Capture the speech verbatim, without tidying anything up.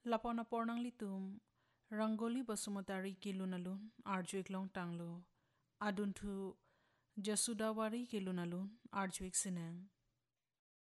Lapona pornang litum, Rangoli Basumotari kilunalun, Arjuik long tanglo, Aduntu Jasudawari kilunalun, Arjuik sinang.